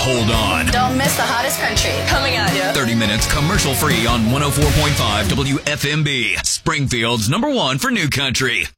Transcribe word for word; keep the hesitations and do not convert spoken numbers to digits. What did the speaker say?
hold on. Don't miss the hottest country coming at you. thirty minutes commercial free on one oh four point five W F M B, Springfield's number one for new country.